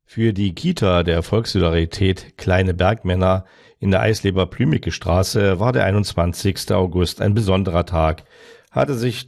Für die Kita der Volkssolidarität Kleine Bergmänner in der Eisleber-Blümicke-Straße war der 21. August ein besonderer Tag. Hatte sich